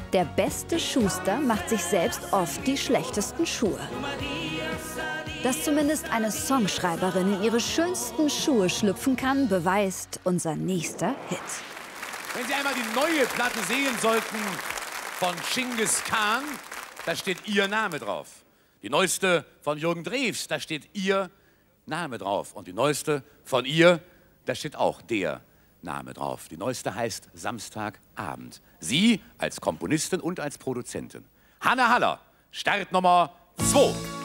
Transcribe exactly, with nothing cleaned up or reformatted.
Der beste Schuster macht sich selbst oft die schlechtesten Schuhe. Dass zumindest eine Songschreiberin in ihre schönsten Schuhe schlüpfen kann, beweist unser nächster Hit. Wenn Sie einmal die neue Platte sehen sollten von Genghis Khan, da steht Ihr Name drauf. Die neueste von Jürgen Drews, da steht Ihr Name drauf. Und die neueste von ihr, da steht auch der Name drauf. Die neueste heißt Samstagabend. Sie als Komponistin und als Produzentin. Hanne Haller, Startnummer zwei.